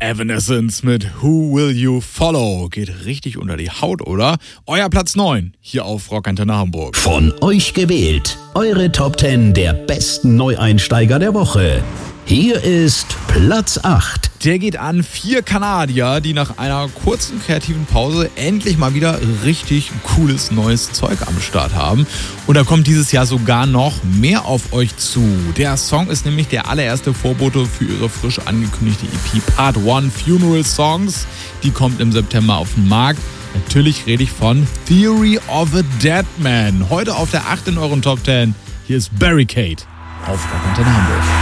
Evanescence mit Who Will You Follow? Geht richtig unter die Haut, oder? Euer Platz 9 hier auf Rockantenne Hamburg. Von euch gewählt. Eure Top 10 der besten Neueinsteiger der Woche. Hier ist Platz 8. Der geht an 4 Kanadier, die nach einer kurzen kreativen Pause endlich mal wieder richtig cooles neues Zeug am Start haben. Und da kommt dieses Jahr sogar noch mehr auf euch zu. Der Song ist nämlich der allererste Vorbote für ihre frisch angekündigte EP Part 1 Funeral Songs. Die kommt im September auf den Markt. Natürlich rede ich von Theory of a Dead Man. Heute auf der 8 in euren Top 10. Hier ist Barricade auf Rockantenne Hamburg.